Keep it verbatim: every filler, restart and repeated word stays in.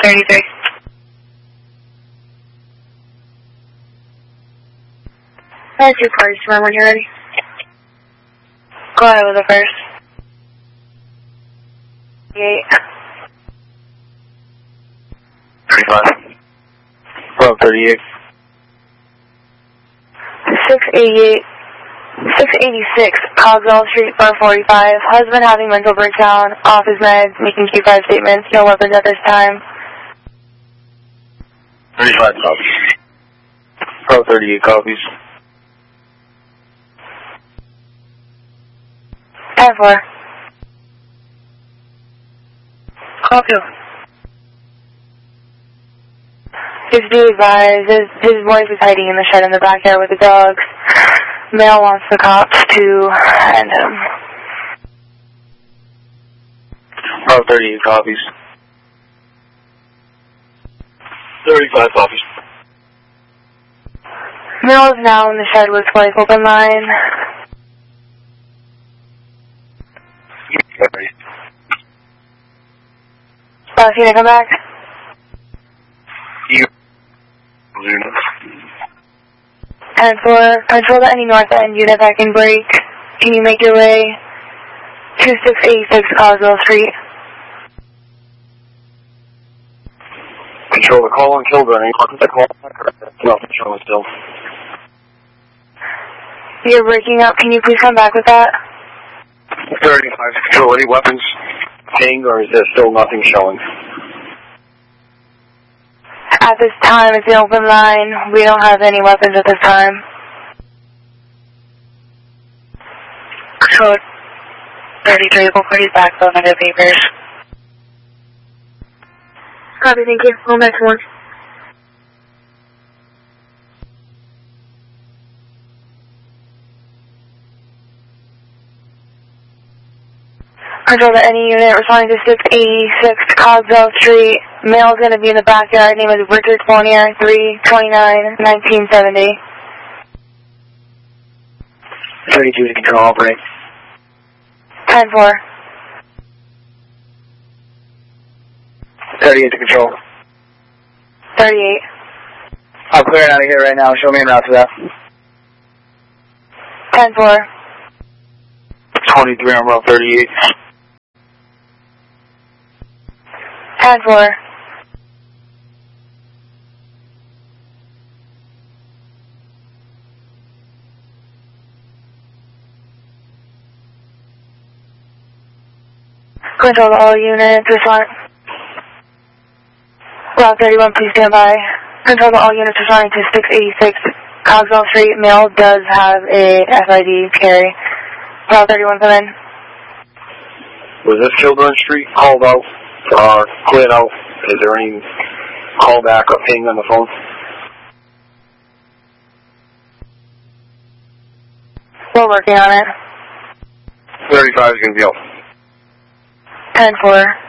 thirty-three. I have two parties tomorrow when you're ready. Go ahead with the first. Eight. thirty-five. twelve thirty-eight. six eighty-eight. six eighty-six, Cogswell Street, four forty-five. Husband having mental breakdown, off his meds, making Q five statements, no weapons at this time. thirty-five copies. twelve thirty-eight copies. ten four. Call two. Just be advised, his, his wife is hiding in the shed in the backyard with the dogs. Male wants the cops to end him. twelve thirty-eight copies. thirty-five copies. Male is now in the shed with wife, open line. Bossy, come back. You. ten four, control to any north end unit that can break. Can you make your way to six eighty-six Coswell Street? Control the call and kill burning. The call. Nothing showing still. You're breaking up. Can you please come back with that? thirty-five. Control any weapons ping, or is there still nothing showing? At this time, it's an open line. We don't have any weapons at this time. Code thirty-three, we'll put you back on under papers. Copy, thank you. Home back to one. Control to any unit responding to six eighty-six Cogswell Street. Male is going to be in the backyard. Name is Richard Fournier, three twenty-nine nineteen seventy. thirty-two to control, operate. ten four. thirty-eight to control. thirty-eight. I'm clearing out of here right now. Show me en route to that. ten four. twenty-three on route thirty-eight. ten four. Control to all units, respond. Route thirty-one, please stand by. Control to all units responding to six eighty-six Cogswell Street. Male does have a S I D carry. Route thirty-one, come in. Was this Kilburn Street called out, or cleared out? Is there any callback or ping on the phone? We're working on it. thirty-five is going to be out. ten four.